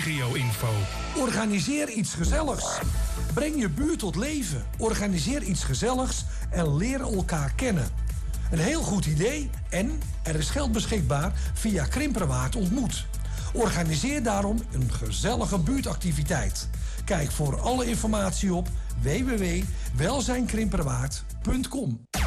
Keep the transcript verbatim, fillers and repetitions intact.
regio-info. Organiseer iets gezelligs. Breng je buurt tot leven. Organiseer iets gezelligs en leer elkaar kennen. Een heel goed idee en er is geld beschikbaar via Krimperwaard Ontmoet. Organiseer daarom een gezellige buurtactiviteit. Kijk voor alle informatie op w w w punt welzijn krimperwaard punt com.